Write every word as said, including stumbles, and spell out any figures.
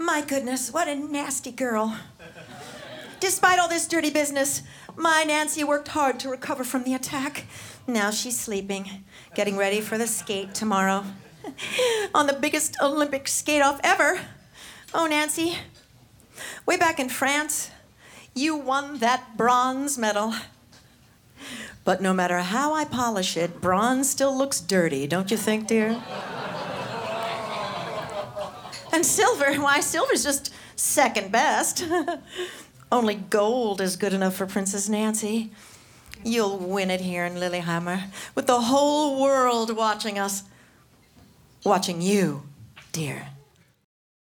My goodness, what a nasty girl. Despite all this dirty business, my Nancy worked hard to recover from the attack. Now she's sleeping, getting ready for the skate tomorrow. On the biggest Olympic skate-off ever. Oh, Nancy, way back in France, you won that bronze medal. But no matter how I polish it, bronze still looks dirty, don't you think, dear? And silver, why, silver's just second best. Only gold is good enough for Princess Nancy. You'll win it here in Lillehammer, with the whole world watching us. Watching you, dear.